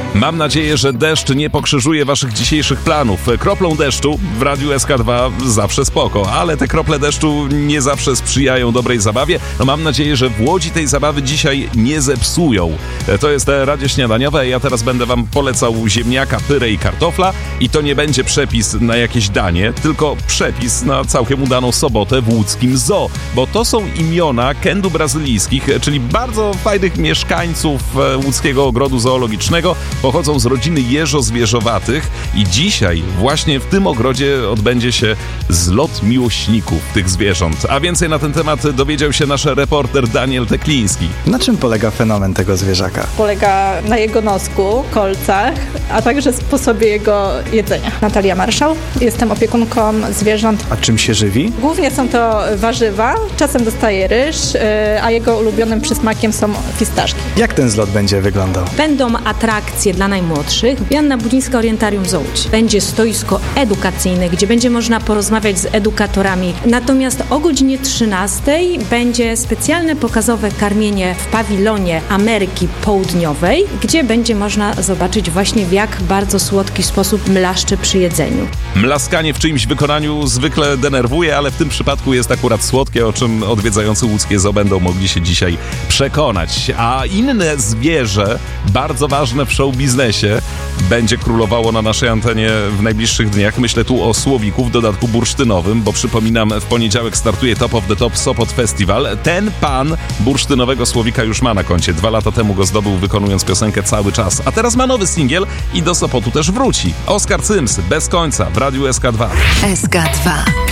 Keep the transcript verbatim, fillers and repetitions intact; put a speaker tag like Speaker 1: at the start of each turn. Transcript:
Speaker 1: Mam nadzieję, że deszcz nie pokrzyżuje waszych dzisiejszych planów. Kroplą deszczu w Radiu S K dwa zawsze spoko, ale te krople deszczu nie zawsze sprzyjają dobrej zabawie. No mam nadzieję, że w Łodzi tej zabawy dzisiaj nie zepsują. To jest Radio Śniadaniowe, ja teraz będę wam polecał ziemniaka, pyrę i kartofla i to nie będzie przepis na jakieś danie, tylko przepis na całkiem udaną sobotę w łódzkim zoo, bo to są imiona kędu brazylijskich, czyli bardzo fajnych mieszkańców łódzkiego ogrodu zoologicznego. Pochodzą z rodziny jeżozwierzowatych i dzisiaj właśnie w tym ogrodzie odbędzie się zlot miłośników tych zwierząt. A więcej na ten temat dowiedział się nasz reporter Daniel Tekliński.
Speaker 2: Na czym polega fenomen tego zwierzaka?
Speaker 3: Polega na jego nosku, kolcach, a także sposobie jego jedzenia. Natalia Marszał, jestem opiekunką zwierząt.
Speaker 2: A czym się żywi?
Speaker 3: Głównie są to warzywa, czasem dostaje ryż, a jego ulubionym przysmakiem są fistaszki.
Speaker 2: Jak ten zlot będzie wyglądał?
Speaker 4: Będą atrakcje dla najmłodszych. Joanna Budzińska, Orientarium Zoo. Będzie stoisko edukacyjne, gdzie będzie można porozmawiać z edukatorami. Natomiast o godzinie trzynastej będzie specjalne pokazowe karmienie w pawilonie Ameryki Południowej, gdzie będzie można zobaczyć właśnie, w jak bardzo słodki sposób mlaszcze przy jedzeniu.
Speaker 1: Mlaskanie w czyimś wykonaniu zwykle denerwuje, ale w tym przypadku jest akurat słodkie, o czym odwiedzający łódzkie zoo będą mogli się dzisiaj przekonać. A inne zwierzę, bardzo ważne w show biznesie, będzie królowało na naszej antenie w najbliższych dniach. Myślę tu o słowiku w dodatku bursztynowym, bo przypominam, w poniedziałek startuje Top of the Top Sopot Festival. Ten pan bursztynowego słowika już ma na koncie. Dwa lata temu go zdobył, wykonując piosenkę Cały czas. A teraz ma nowy singiel i do Sopotu też wróci. Oskar Cyms, Bez końca w Radiu S K dwa.
Speaker 5: S K dwa.